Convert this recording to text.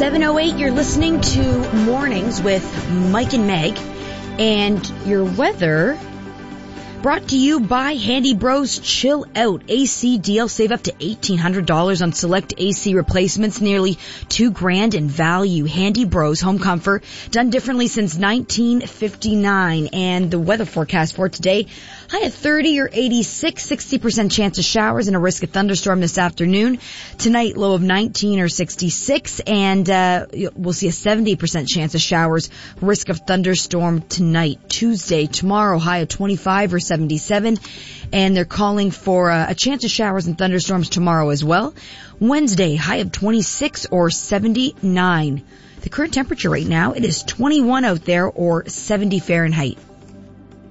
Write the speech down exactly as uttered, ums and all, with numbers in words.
seven oh eight, you're listening to Mornings with Mike and Meg, and your weather brought to you by Handy Bros Chill Out A C deal. Save up to eighteen hundred dollars on select A C replacements, nearly two grand in value. Handy Bros Home Comfort, done differently since nineteen fifty-nine. And the weather forecast for today, high at thirty or eighty-six, sixty percent chance of showers and a risk of thunderstorm this afternoon. Tonight, low of nineteen or sixty-six, and uh we'll see a seventy percent chance of showers, risk of thunderstorm tonight. Tuesday, tomorrow, high of twenty-five or seventy-seven, and they're calling for uh, a chance of showers and thunderstorms tomorrow as well. Wednesday, high of twenty-six or seventy-nine. The current temperature right now, it is twenty-one out there or seventy Fahrenheit.